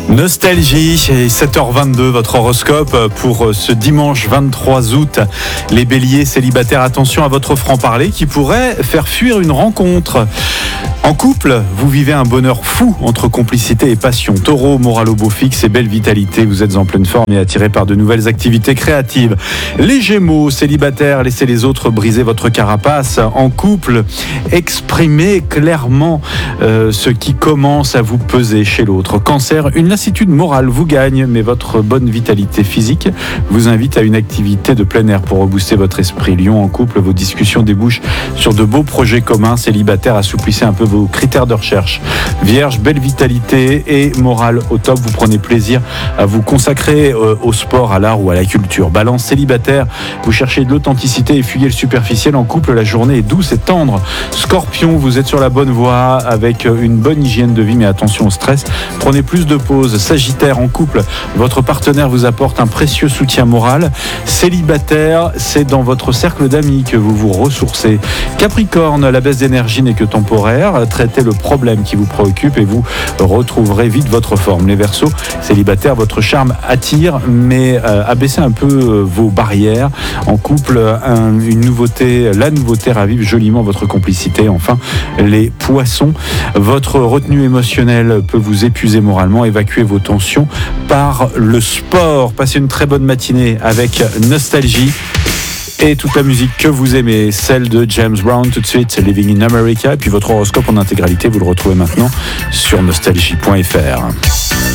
Nostalgie, et 7h22, votre horoscope pour ce dimanche 23 août. Les béliers célibataires, attention à votre franc-parler qui pourrait faire fuir une rencontre. En couple, vous vivez un bonheur fou entre complicité et passion. Taureau, moral au beau fixe et belle vitalité, vous êtes en pleine forme et attiré par de nouvelles activités créatives. Les gémeaux célibataires, laissez les autres briser votre carapace. En couple, exprimez clairement ce qui commence à vous peser chez l'autre. Cancer, une lassitude morale vous gagne, mais votre bonne vitalité physique vous invite à une activité de plein air pour rebooster votre esprit. Lion, en couple, vos discussions débouchent sur de beaux projets communs. Célibataire, assouplissez un peu vos critères de recherche. Vierge, belle vitalité et morale au top. Vous prenez plaisir à vous consacrer au sport, à l'art ou à la culture. Balance, célibataire, vous cherchez de l'authenticité et fuyez le superficiel. En couple, la journée est douce et tendre. Scorpion, vous êtes sur la bonne voie avec une bonne hygiène de vie, mais attention au stress. Prenez plus de pauses. Sagittaire, en couple, votre partenaire vous apporte un précieux soutien moral. Célibataire, c'est dans votre cercle d'amis que vous vous ressourcez. Capricorne, la baisse d'énergie n'est que temporaire. Traitez le problème qui vous préoccupe et vous retrouverez vite votre forme. Les Verseaux, célibataire, votre charme attire, mais abaissez un peu vos barrières. En couple, la nouveauté ravive joliment votre complicité. Enfin, les Poissons, votre retenue émotionnelle peut vous épuiser moralement. Évacuez vos tensions par le sport. Passez une très bonne matinée avec Nostalgie et toute la musique que vous aimez, celle de James Brown tout de suite, Living in America. Et puis votre horoscope en intégralité, vous le retrouvez maintenant sur nostalgie.fr.